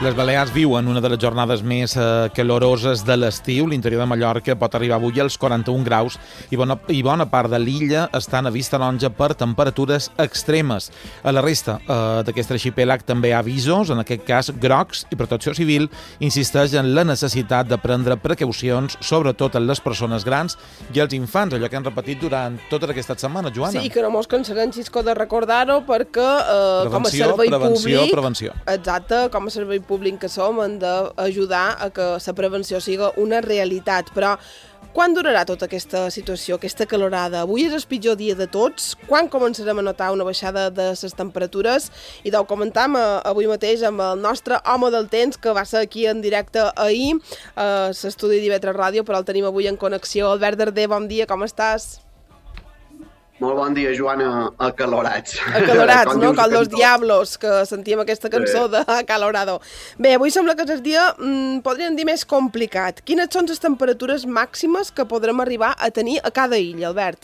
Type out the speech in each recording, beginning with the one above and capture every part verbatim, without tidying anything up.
Les Balears viuen una de les jornades més eh, caloroses de l'estiu. L'interior de Mallorca pot arribar avui als quaranta-un graus i bona, i bona part de l'illa estan a vista taronja per temperatures extremes. A la resta eh, d'aquest arxipèlag també hi ha avisos, en aquest cas grocs, i Protecció Civil insisteix en la necessitat de prendre precaucions, sobretot en les persones grans i els infants, allò que han repetit durant tota aquesta setmana, Joana. Sí, que no mos cansarem, Xisco, de recordar-ho, perquè eh, com a servei prevenció, públic... Prevenció, Exacte, com a servei públic que som, hem d'ajudar a que la prevenció sigui una realitat. Però quan durarà tota aquesta situació, aquesta calorada? Avui és el pitjor dia de tots. Quan començarem a notar una baixada de les temperatures? I ho comentam avui mateix amb el nostre home del temps, que va ser aquí en directe ahir, a l'estudi d'I V tres Ràdio, però el tenim avui en connexió. Albert Darder, bon dia, com estàs? Molt bon dia, Joana, acalorats. Acalorats, no? Com los diablos, que sentíem aquesta cançó de Acalorado. Bé, avui sembla que és el dia, mmm, podríem dir, més complicat. Quines són les temperatures màximes que podrem arribar a tenir a cada illa, Albert?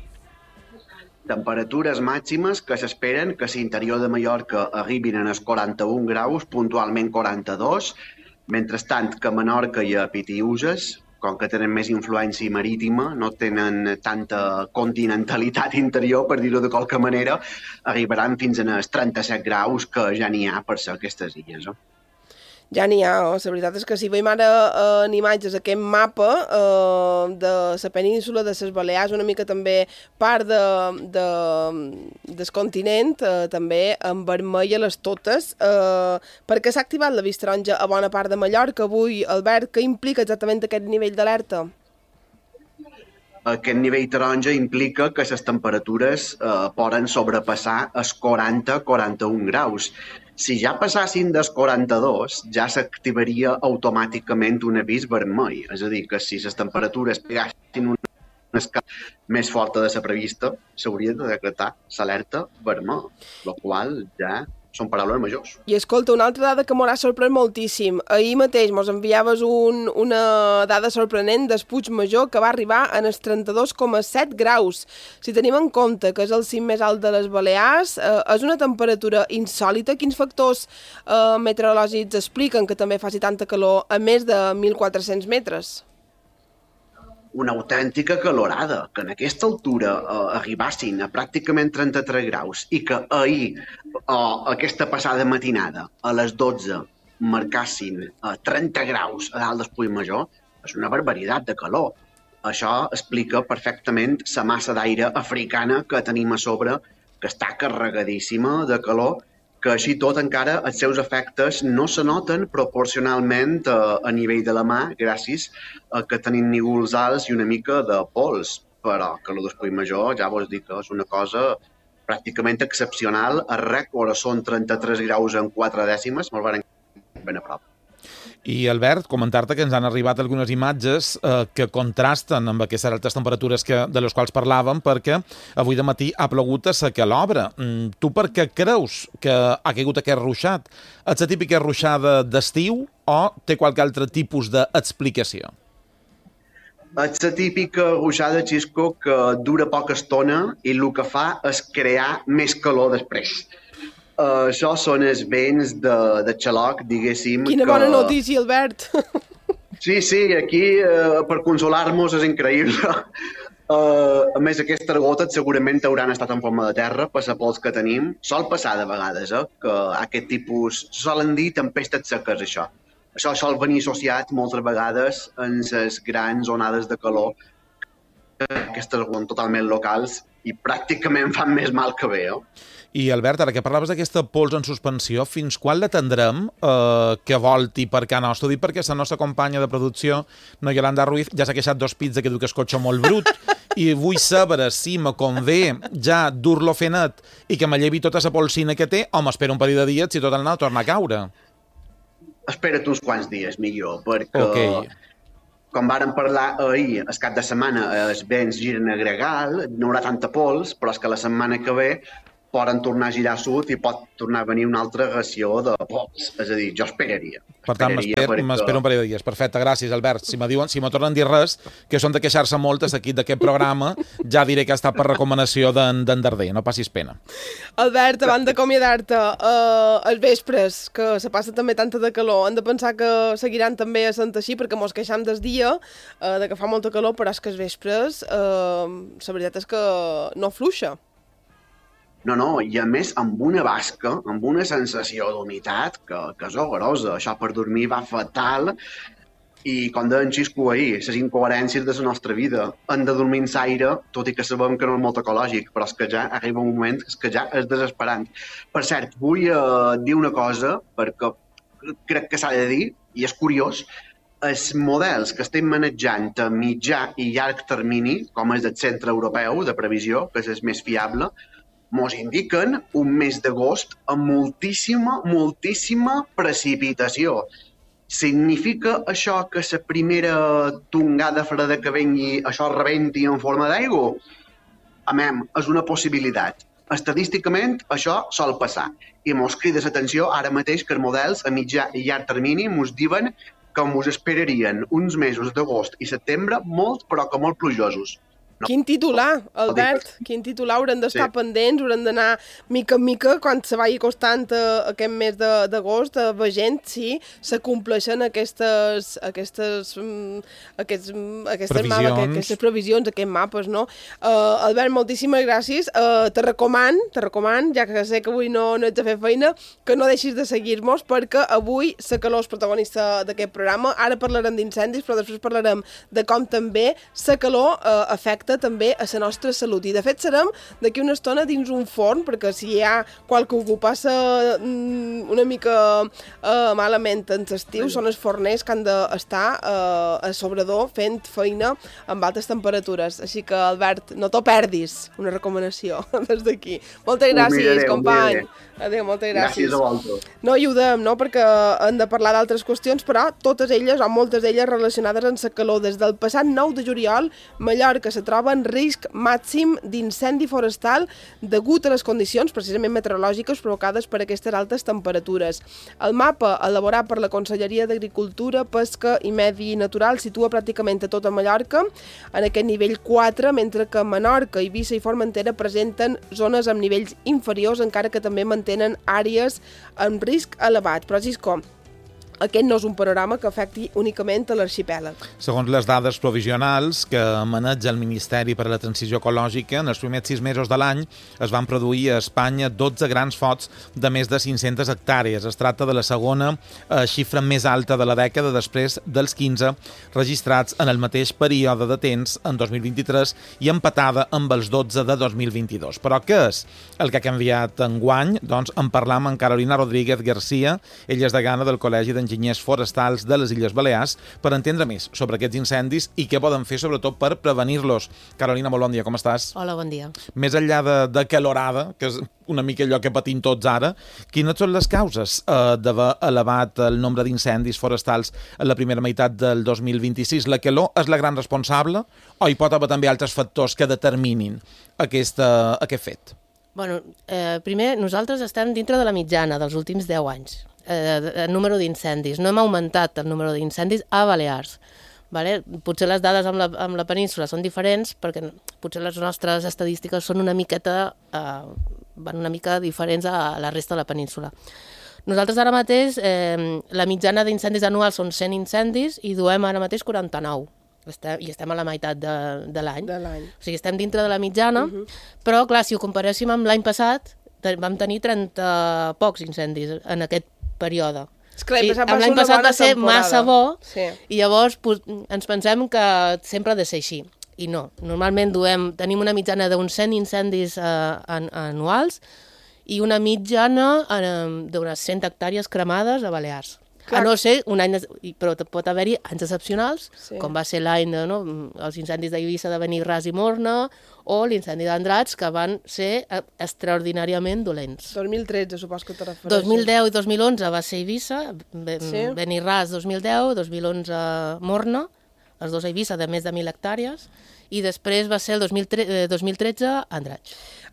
Temperatures màximes que s'esperen que l'interior de Mallorca arribin als quaranta-un graus, puntualment quaranta-dos, mentrestant que a Menorca i a Pitiüses, com que tenen més influència marítima, no tenen tanta continentalitat interior, per dir-ho de qualque manera, arribaran fins als trenta-set graus, que ja n'hi ha per ser aquestes illes. Eh? Ja n'hi ha, oh? La veritat és que si veiem ara eh, en imatges aquest mapa eh, de la península de les Balears, una mica també part de, de, del continent, eh, també en vermell a les totes, eh, perquè s'ha activat la vista taronja a bona part de Mallorca avui. Albert, què implica exactament aquest nivell d'alerta? Aquest nivell taronja implica que les temperatures eh, poden sobrepassar els quaranta a quaranta-un graus. Si ja passassin dels quaranta-dos, ja s'activaria automàticament un avís vermell. És a dir, que si les temperatures pegassin una escala més forta de la prevista, s'hauria de decretar l'alerta vermell, el qual ja són paraules majors. I escolta, una altra dada que m'haurà sorprès moltíssim. Ahir mateix mos enviaves un, una dada sorprenent del Puigmajor, que va arribar en els trenta-dos coma set graus. Si tenim en compte que és el cim més alt de les Balears, eh, és una temperatura insòlita. Quins factors eh, meteorològics expliquen que també faci tanta calor a més de mil quatre-cents metres? Una autèntica calorada, que en aquesta altura eh, arribassin a pràcticament trenta-tres graus i que ahir, eh, aquesta passada matinada, a les dotze, marcassin eh, trenta graus a dalt del Puigmajor, és una barbaritat de calor. Això explica perfectament la massa d'aire africana que tenim a sobre, que està carregadíssima de calor, que així tot encara els seus efectes no se noten proporcionalment a, a nivell de la mà, gràcies a que tenim nígols alts i una mica de pols. Però que el del Puigmajor ja vols dir que és una cosa pràcticament excepcional. El rècord són trenta-tres graus en quatre dècimes, molt ben a prop. I, Albert, comentar-te que ens han arribat algunes imatges eh, que contrasten amb aquestes altes temperatures que, de les quals parlàvem, perquè avui de matí ha plogut a la l'obra. Mm, tu per què creus que ha caigut aquest ruixat? És la típica ruixada d'estiu o té qualque altre tipus d'explicació? És la típica ruixada, Xisco, que dura poca estona i el que fa és crear més calor després. Uh, això són els vents de, de xaloc, diguéssim. Quina que... bona notícia, Albert! Sí, sí, aquí uh, per consolar-nos és increïble. Uh, a més, aquestes gotes segurament hauran estat en forma de terra per la pols que tenim. Sol passar de vegades, eh, que aquest tipus... Solen dir tempestes seques, això. Això sol venir associat moltes vegades en les grans onades de calor. Aquestes són totalment locals i pràcticament fan més mal que bé, eh? I, Albert, ara que parlaves d'aquesta pols en suspensió, fins quan la tindrem eh, que volti per casa nostra? Dic perquè la nostra companya de producció, no Yolanda Ruiz, ja s'ha queixat dos pits que diu que és cotxe molt brut i vull saber si me convé ja dur-lo fer net i que me llevi tota la polsina que té o m'espera un parell de dies si tot el anat torna a caure. Espera't uns quants dies, millor, perquè... Okay. Com vàrem parlar ahir, el cap de setmana els vents giren a gregal, no hi haurà tanta pols, però és que la setmana que ve poden tornar a girar sud i pot tornar a venir una altra ració de pols. És a dir, jo esperaria. Per tant, m'espero perquè... un parell de dies. Perfecte, gràcies, Albert. Si me diuen, si me tornen a dir res, que són de queixar-se moltes aquí d'aquest programa, ja diré que ha estat per recomanació d'en Darder, no passis pena. Albert, abans d'acomiadar-te, eh, els vespres, que se passa també tanta de calor, hem de pensar que seguiran també a Sant així, perquè mos queixam des dia eh, de que fa molta calor, però és que els vespres, eh, la veritat és que no fluixa. No, no, i a més amb una basca, amb una sensació d'humitat que, que és horrorosa. Això per dormir va fatal i, com deia en Xisco ahir, les incoherències de la nostra vida. Hem de dormir en l'aire, tot i que sabem que no és molt ecològic, però és que ja arriba un moment que ja és desesperant. Per cert, vull eh, dir una cosa, perquè crec que s'ha de dir, i és curiós, els models que estem manejant a mitjà i llarg termini, com és el Centre Europeu de Previsió, que és el més fiable, mos indiquen un mes d'agost amb moltíssima, moltíssima precipitació. Significa això que la primera tongada freda que vengui, això rebenti en forma d'aigua? Amem, és una possibilitat. Estadísticament, això sol passar. I mos crida l'atenció ara mateix que els models a mitjà i llarg termini mos diuen que mos esperarien uns mesos d'agost i setembre molt, però que molt plujosos. No. Quin titular, Albert, quin titular, haurem d'estar sí. pendents, haurem d'anar mica en mica, quan se vagi costant uh, aquest mes d'agost, uh, veient si se compleixen aquestes, aquestes, um, aquests, um, aquestes, previsions. Mapa, aquestes previsions, aquests mapes, no? Uh, Albert, moltíssimes gràcies. Uh, te recoman, te recoman, ja que sé que avui no, no ets a fer feina, que no deixis de seguir-nos, perquè avui la calor és protagonista d'aquest programa. Ara parlarem d'incendis, però després parlarem de com també la calor uh, afecta també a la nostra salut. I de fet serem d'aquí una estona dins un forn, perquè si hi ha qualcú que ho passa mm, una mica uh, malament en l'estiu, són els forners que han d'estar uh, a sobredor fent feina amb altes temperatures. Així que, Albert, no t'ho perdis, una recomanació des d'aquí. Moltes gràcies, miraré, company. Adéu, moltes gràcies. Gràcies a vosaltres. No ajudem, no?, perquè hem de parlar d'altres qüestions, però totes elles, o moltes d'elles, relacionades amb la calor. Des del passat nou de juliol, Mallorca se troba en risc màxim d'incendi forestal degut a les condicions precisament meteorològiques provocades per aquestes altes temperatures. El mapa elaborat per la Conselleria d'Agricultura, Pesca i Medi Natural situa pràcticament a tota Mallorca en aquest nivell quatre, mentre que Menorca, Eivissa i Formentera presenten zones amb nivells inferiors, encara que també mantenen àrees amb risc elevat. Però, Xisco, aquest no és un panorama que afecti únicament a l'arxipèlag. Segons les dades provisionals que maneja el Ministeri per a la Transició Ecològica, en els primers sis mesos de l'any es van produir a Espanya dotze grans focs de més de cinc-centes hectàrees. Es tracta de la segona eh, xifra més alta de la dècada, després dels quinze registrats en el mateix període de temps, en dos mil vint-i-tres, i empatada amb els dotze de dos mil vint-i-dos. Però què és el que ha canviat enguany? Doncs en parlam amb Carolina Rodríguez García, ella és degana del Col·legi d'Enginyers enginyers forestals de les Illes Balears, per entendre més sobre aquests incendis i què poden fer, sobretot, per prevenir-los. Carolina, molt bon dia, com estàs? Hola, bon dia. Més enllà de, de calorada, que és una mica allò que patim tots ara, quines són les causes eh, d'haver elevat el nombre d'incendis forestals en la primera meitat del dos mil vint-i-sis? La calor és la gran responsable o hi pot haver també altres factors que determinin aquesta, aquest fet? Bueno, eh, primer, nosaltres estem dintre de la mitjana dels últims deu anys. Eh, el número d'incendis. No hem augmentat el número d'incendis a Balears. Vale? Potser les dades amb la, amb la península són diferents perquè potser les nostres estadístiques són una miqueta eh, van una mica diferents a la resta de la península. Nosaltres ara mateix eh, la mitjana d'incendis anuals són cent incendis i duem ara mateix quaranta-nou. Estem, i estem a la meitat de, de l'any. O sigui, estem dintre de la mitjana, uh-huh. Però clar, si ho comparéssim amb l'any passat, vam tenir trenta pocs incendis en aquest període. És clar, I l'any passat va ser temporada. massa bo, sí. I llavors pues, ens pensem que sempre ha de ser així. I no, normalment duem, tenim una mitjana d'uns cent incendis eh, an, anuals i una mitjana eh, d'unes cent hectàrees cremades a Balears. Clar. A no ser un any, però pot haver-hi anys excepcionals, sí. Com va ser l'any, no, els incendis d'Eivissa de Benirras i Morna, o l'incendi d'Andrats, que van ser extraordinàriament dolents. dos mil tretze, supos que te refereixes. dos mil deu i dos mil onze va ser Eivissa, sí. Benirras dos mil deu, dos mil onze Morna, els dos a Eivissa de més de mil hectàrees, i després va ser el dos mil tretze Andratx.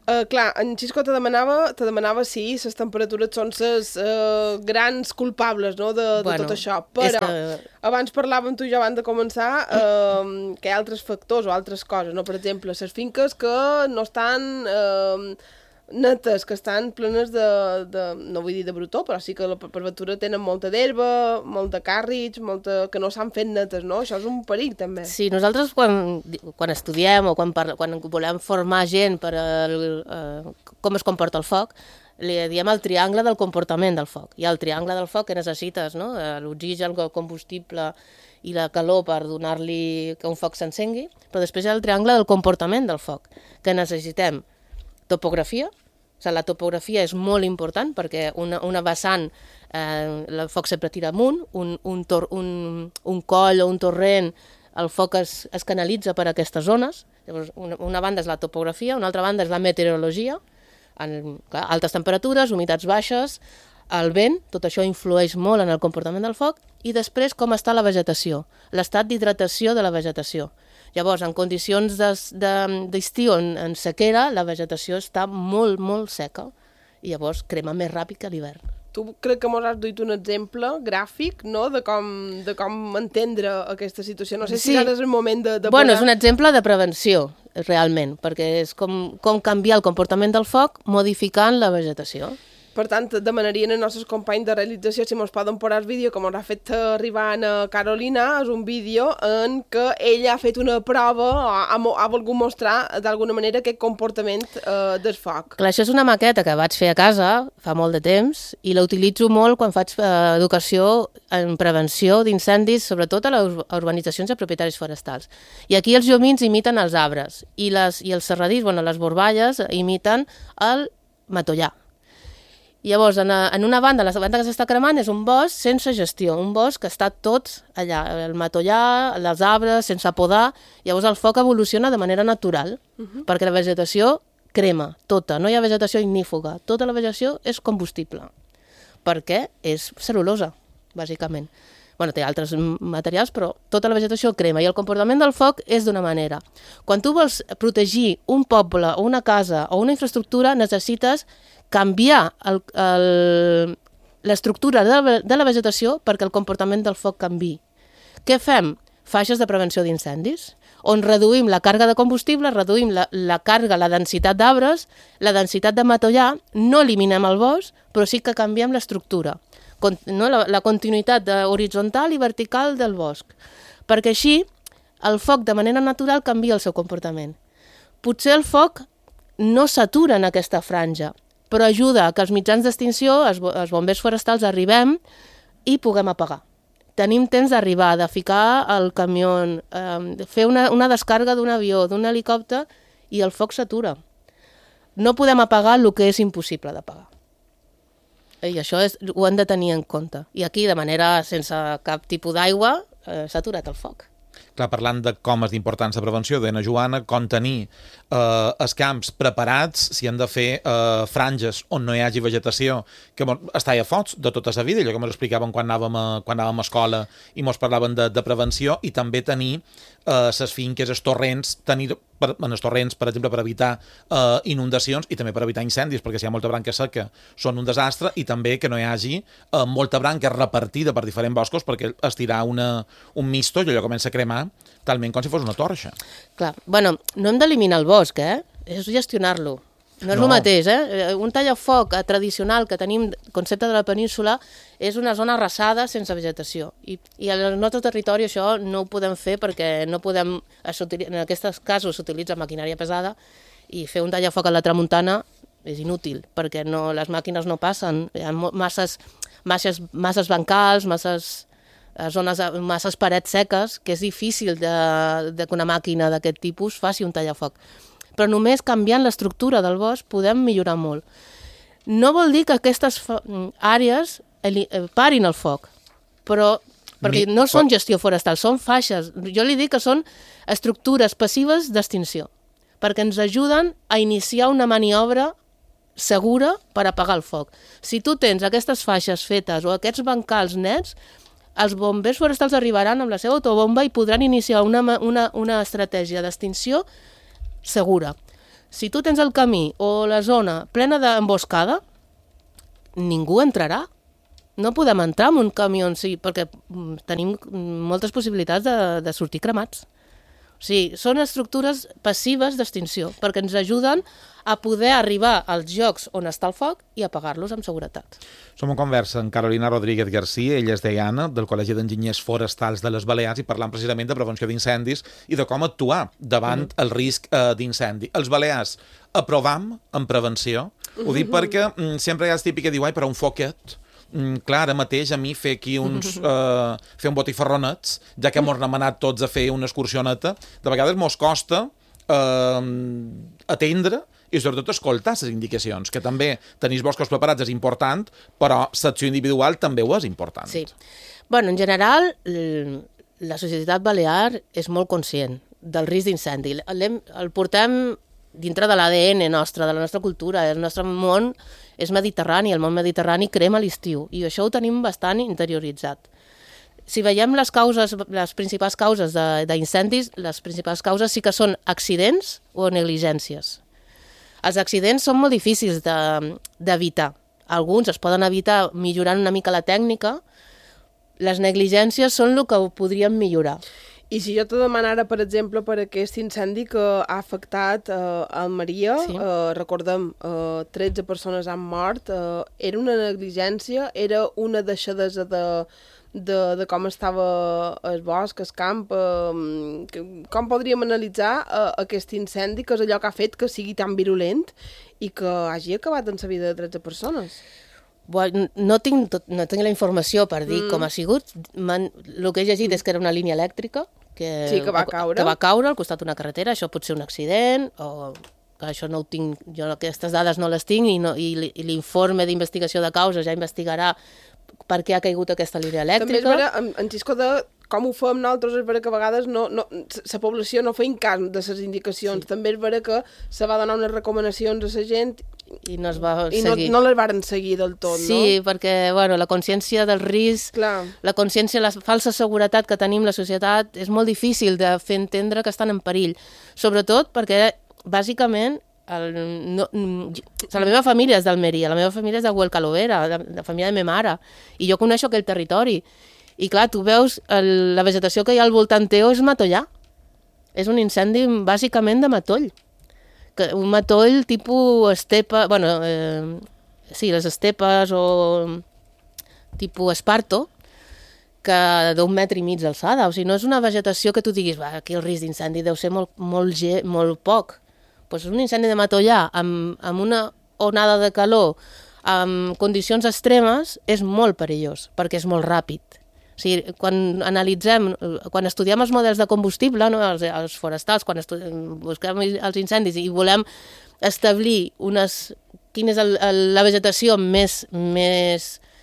Uh, clar, en Xisco te demanava, te demanava si les temperatures són les uh, grans culpables, no?, de, de bueno, tot això. Però que... abans parlàvem tu i jo abans de començar uh, que hi ha altres factors o altres coses, no? Per exemple, les finques que no estan... Uh, netes, que estan plenes de, de, no vull dir de brutó, però sí que la prefectura tenen molta d'herba, molta càrrig, molta, que no s'han fet netes, no? Això és un perill, també. Sí, nosaltres quan, quan estudiem o quan, parla, quan volem formar gent per el, eh, com es comporta el foc, li diem el triangle del comportament del foc. Hi ha el triangle del foc que necessites, no? L'oxigen, el combustible i la calor per donar-li que un foc s'encengui, però després hi ha el triangle del comportament del foc, que necessitem topografia, o sigui, la topografia és molt important perquè una, una vessant, eh, el foc sempre tira amunt, un, un, tor, un, un coll o un torrent, el foc es, es canalitza per aquestes zones. Llavors, una, una banda és la topografia, una altra banda és la meteorologia, en, clar, altes temperatures, humitats baixes, el vent, tot això influeix molt en el comportament del foc, i després com està la vegetació, l'estat d'hidratació de la vegetació. Llavors, en condicions d'estiu, en, en sequera, la vegetació està molt, molt seca i llavors crema més ràpid que a l'hivern. Tu crec que mos has duit un exemple gràfic, no?, de com, de com entendre aquesta situació. No sé si sí. Ara és el moment de... de bueno, poder... és un exemple de prevenció, realment, perquè és com, com canviar el comportament del foc modificant la vegetació. Per tant, demanarien als nostres companys de realització si ens poden posar el vídeo que ens ha fet arribar a Carolina. És un vídeo en què ella ha fet una prova o ha, ha volgut mostrar d'alguna manera aquest comportament eh, del foc. Clar, això és una maqueta que vaig fer a casa fa molt de temps i la utilitzo molt quan faig eh, educació en prevenció d'incendis, sobretot a les urbanitzacions de propietaris forestals. I aquí els llumins imiten els arbres i, les, i els serradís, bueno, les borballes imiten el matollar. Llavors, en, en una banda, la banda que s'està cremant és un bosc sense gestió, un bosc que està tot allà, el matollar, els arbres, sense podar. Llavors el foc evoluciona de manera natural, uh-huh. perquè la vegetació crema, tota, no hi ha vegetació ignífuga, tota la vegetació és combustible, perquè és cel·lulosa, bàsicament. Bueno, té altres materials, però tota la vegetació crema i el comportament del foc és d'una manera. Quan tu vols protegir un poble o una casa o una infraestructura, necessites canviar l'estructura de, de la vegetació perquè el comportament del foc canviï. Què fem? Faixes de prevenció d'incendis, on reduïm la càrrega de combustible, reduïm la, la càrrega, la densitat d'arbres, la densitat de matollar, no eliminem el bosc, però sí que canviem l'estructura, no? la, la continuïtat horitzontal i vertical del bosc, perquè així el foc de manera natural canvia el seu comportament. Potser el foc no s'atura en aquesta franja, però ajuda a que els mitjans d'extinció, els, els bombers forestals, arribem i puguem apagar. Tenim temps d'arribar, de ficar el camió, eh, fer una, una descàrrega d'un avió, d'un helicòpter, i el foc s'atura. No podem apagar el que és impossible d'apagar. I això és, ho hem de tenir en compte. I aquí, de manera sense cap tipus d'aigua, eh, s'ha aturat el foc. Clar, parlant de com és d'important la prevenció, deia Joana, com tenir eh, els camps preparats, si han de fer eh, franges on no hi hagi vegetació, que està a fots de tota la vida, allò que ens explicaven quan anàvem a, quan anàvem a escola i ens parlaven de, de prevenció, i també tenir les eh, finques, els torrents, tenir per, en els torrents, per exemple, per evitar eh, inundacions i també per evitar incendis, perquè si hi ha molta branca seca són un desastre, i també que no hi hagi eh, molta branca repartida per diferents boscos, perquè estirar una, un misto i allò comença a cremar talment com si fos una torxa. Clar, bueno, no hem d'eliminar el bosc, eh? És gestionar-lo. No és no. el mateix, eh? Un tallafoc tradicional que tenim, concepte de la península, és una zona arrasada sense vegetació. I, i al nostre territori això no ho podem fer perquè no podem, en aquests casos s'utilitza maquinària pesada, i fer un tallafoc a la tramuntana és inútil, perquè no, les màquines no passen. Hi ha masses, masses, masses bancals, masses zones, masses parets seques, que és difícil de, de que una màquina d'aquest tipus faci un tallafoc. Però només canviant l'estructura del bosc podem millorar molt. No vol dir que aquestes àrees parin el foc, però perquè no són gestió forestal, són faixes. Jo li dic que són estructures passives d'extinció, perquè ens ajuden a iniciar una maniobra segura per apagar el foc. Si tu tens aquestes faixes fetes o aquests bancals nets, els bombers forestals arribaran amb la seva autobomba i podran iniciar una, una, una estratègia d'extinció segura. Si tu tens el camí o la zona plena d'emboscada, ningú entrarà. No podem entrar en un camió en si, perquè tenim moltes possibilitats de, de sortir cremats. O sigui, són estructures passives d'extinció, perquè ens ajuden a poder arribar als llocs on està el foc i apagar-los amb seguretat. Som en conversa amb Carolina Rodríguez García, ella és deiana del Col·legi d'Enginyers Forestals de les Balears i parlant precisament de prevenció d'incendis i de com actuar davant mm. el risc eh, d'incendi. Els Balears aprovam en prevenció, ho dic perquè mm, sempre hi ha el típic que diu, ai, però un foquet... Mm, clar, ara mateix a mi fer aquí uns... Uh, fer un botifarronets, ja que mos n'hem anat tots a fer una excursioneta, de vegades mos costa uh, atendre i sobretot escoltar les indicacions, que també tenir boscos preparats és important, però l'acció individual també ho és important. Sí. Bueno, en general, la societat balear és molt conscient del risc d'incendi. El, el portem dintre de l'A D N nostre, de la nostra cultura. El nostre món és mediterrani, el món mediterrani crema a l'estiu, i això ho tenim bastant interioritzat. Si veiem les causes, les principals causes d'incendis, les principals causes sí que són accidents o negligències. Els accidents són molt difícils d'evitar. Alguns es poden evitar millorant una mica la tècnica. Les negligències són el que ho podríem millorar. I si jo te demanara, per exemple, per aquest incendi que ha afectat eh, Almeria, sí. eh, recordem, eh, tretze persones han mort, eh, era una negligència, era una deixadesa de, de, de com estava el bosc, el camp, eh, que, com podríem analitzar eh, aquest incendi, que és allò que ha fet que sigui tan virulent i que hagi acabat en la vida de tretze persones? Bueno, no, tinc tot, no tinc la informació per dir mm. com ha sigut. El que he llegit és que era una línia elèctrica que, sí, que va caure. que va caure al costat d'una carretera. Això pot ser un accident, o que això no ho tinc, jo aquestes dades no les tinc, i, no, i l'informe d'investigació de causes ja investigarà per què ha caigut aquesta línia elèctrica. També és vera, en, en Xisco, de com ho fem nosaltres, és vera que a vegades no, no, la població no feim cas de les indicacions. Sí. També és vera que se va donar unes recomanacions a la gent i no es va i seguir. no, no les varen seguir del tot, sí, no? Sí, perquè bueno, la consciència del risc, Clar. la consciència, la falsa seguretat que tenim la societat, és molt difícil de fer entendre que estan en perill. Sobretot perquè, bàsicament, el, no, la meva família és d'Almeria, la meva família és de Huelcalovera, la, la família de ma mare, i jo coneixo aquell territori. I clar, tu veus el, la vegetació que hi ha al voltant teu és matollà. És un incendi bàsicament de matoll. Que un matoll tipus estepa, bueno, eh, sí, les estepes o tipus esparto, que d'un metre i mig d'alçada. O sigui, no és una vegetació que tu diguis, va, aquí el risc d'incendi deu ser molt, molt, molt poc. Pues és un incendi de matollà amb, amb una onada de calor, amb condicions extremes, és molt perillós, perquè és molt ràpid. O sigui, quan analitzem, quan estudiem els models de combustible, no, els, els forestals, quan estudiem, busquem els incendis i volem establir unes, quina és el, el, la vegetació més, més,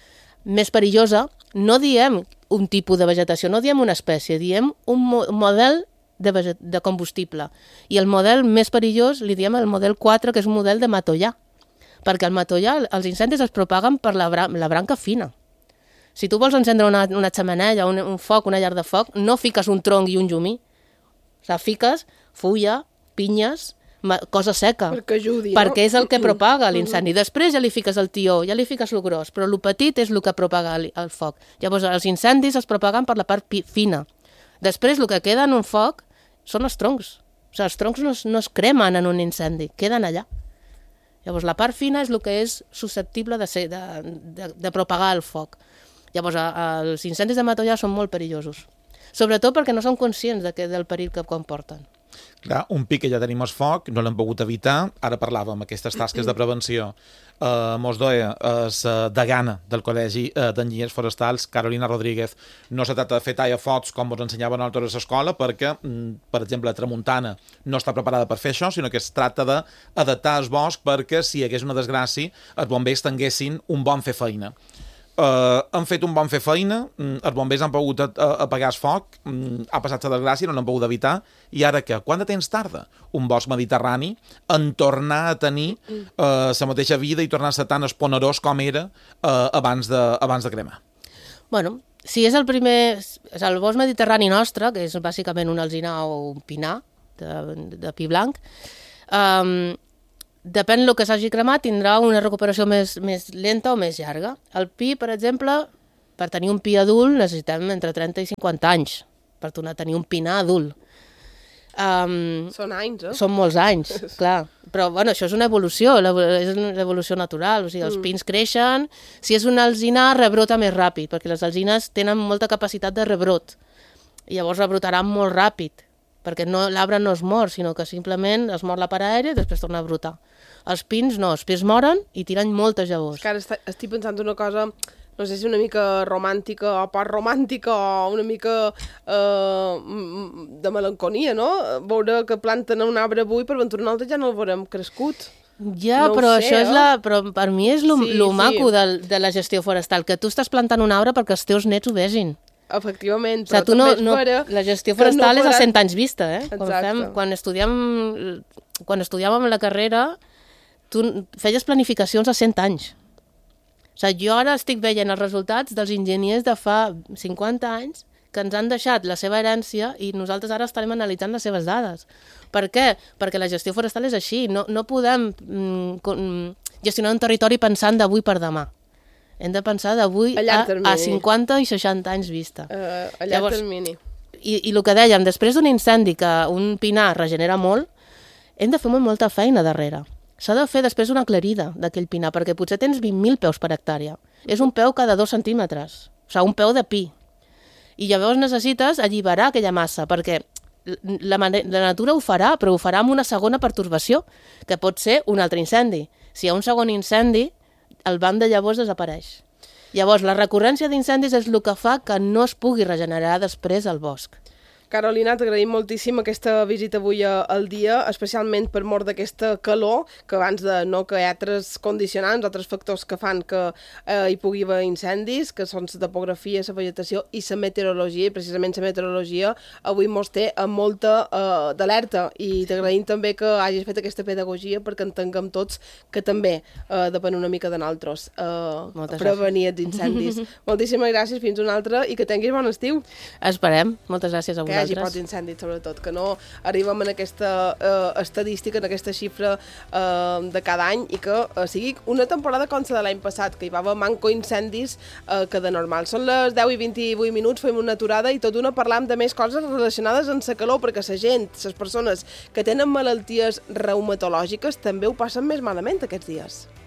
més perillosa, no diem un tipus de vegetació, no diem una espècie, diem un, mo un model de, de combustible. I el model més perillós li diem el model quatre, que és un model de matollà, perquè el matollà, els incendis es propaguen per la, bra la branca fina. Si tu vols encendre una, una xemeneia, un, un foc, una llar de foc, no fiques un tronc i un llumí. O sigui, fiques fulla, pinyes, cosa seca. Perquè ajudi, perquè no? És el que propaga l'incendi. Després ja li fiques el tió, ja li fiques el gros, però el petit és el que propaga el, el foc. Llavors, els incendis es propaguen per la part fina. Després, el que queda en un foc són els troncs. O sigui, els troncs no es, no es cremen en un incendi, queden allà. Llavors, la part fina és el que és susceptible de, ser, de, de, de propagar el foc. Llavors, els incendis de matollà són molt perillosos. Sobretot perquè no són conscients de que, del perill que comporten. Clar, un pic que ja tenim el foc, no l'hem pogut evitar. Ara parlàvem aquestes tasques de prevenció. Uh, mos doia és uh, degana del Col·legi uh, d'Enginyers Forestals, Carolina Rodríguez. No se tracta de fer tallafocs com ens ensenyaven a nosaltres a l'escola, perquè, mm, per exemple, la tramuntana no està preparada per fer això, sinó que es tracta d'adaptar el bosc perquè, si hi hagués una desgràcia, els bombers tinguessin un bon fer feina. Uh, han fet un bon fer feina, els bombers han pogut apagar el foc, ha passat la desgràcia, no l'han pogut evitar, i ara què? Quant de temps tarda un bosc mediterrani en tornar a tenir uh, la mateixa vida i tornar a ser tan esponerós com era uh, abans, de, abans de cremar? Bueno, si és el primer... És el bosc mediterrani nostre, que és bàsicament un alzinar o un pinar de, de pi blanc, Um, depèn del que s'hagi cremat, tindrà una recuperació més, més lenta o més llarga. El pi, per exemple, per tenir un pi adult necessitem entre trenta i cinquanta anys per tornar a tenir un pinar adult. Um, són anys, eh? Són molts anys, clar. Però, bueno, això és una evolució, és una evolució natural. O sigui, els pins creixen. Si és una alzina, rebrota més ràpid, perquè les alzines tenen molta capacitat de rebrot. I llavors rebrotaran molt ràpid, perquè no, l'arbre no es mor, sinó que simplement es mor la part aèria i després torna a brotar. Els pins no, els pins moren i tiren moltes llavors. És que ara estic pensant una cosa, no sé si una mica romàntica o post-romàntica o una mica eh, de melanconia, no? Veure que planten un arbre avui, per ventura un altre ja no el veurem crescut. Ja, no però sé, això eh? és la, però per mi és lo, Sí, lo sí. maco de, de la gestió forestal, que tu estàs plantant un arbre perquè els teus nets ho vegin. Efectivament, O sigui, però tu no, també és no, vera la gestió que no forestal és a faran- cent anys vista, eh? Quan, Exacte. fem, quan, estudiem, quan estudiàvem la carrera, tu feies planificacions a cent anys. O sigui, jo ara estic veient els resultats dels enginyers de fa cinquanta anys que ens han deixat la seva herència i nosaltres ara estarem analitzant les seves dades. Per què? Perquè la gestió forestal és així. No, no podem mm, con, gestionar un territori pensant d'avui per demà. Hem de pensar d'avui A a, llarg termini. a cinquanta i seixanta anys vista. eh, a llarg Llavors, termini. I, I el que dèiem, després d'un incendi que un pinar regenera molt, hem de fer molt, molta feina darrere. S'ha de fer després una aclarida d'aquell pinar, perquè potser tens vint mil peus per hectàrea. És un peu cada dos centímetres, o sigui, un peu de pi. I llavors necessites alliberar aquella massa, perquè la, la natura ho farà, però ho farà amb una segona pertorbació, que pot ser un altre incendi. Si hi ha un segon incendi, el banc de llavors desapareix. Llavors, la recurrència d'incendis és el que fa que no es pugui regenerar després el bosc. Carolina, t'agraïm moltíssim aquesta visita avui al dia, especialment per mort d'aquesta calor, que abans de no que hi ha altres condicionants, altres factors que fan que eh, hi pugui haver incendis, que són la topografia, la vegetació i la meteorologia, i precisament la meteorologia avui mos té amb molta eh, d'alerta, i t'agraïm també que hagis fet aquesta pedagogia perquè entenguem tots que també eh, depèn una mica de nosaltres eh, prevenir els incendis. Moltíssimes gràcies, fins una altra, i que tinguis bon estiu. Esperem. Moltes gràcies a vosaltres. Que hi hagi pocs incendis, sobretot, que no arribem en aquesta eh, estadística, en aquesta xifra eh, de cada any, i que eh, sigui una temporada com la de l'any passat, que hi va haver manco incendis eh, que de normal. Són les deu i vint-i-vuit minuts, fem una aturada i tot una parlam de més coses relacionades amb la calor, perquè la gent, les persones que tenen malalties reumatològiques també ho passen més malament aquests dies.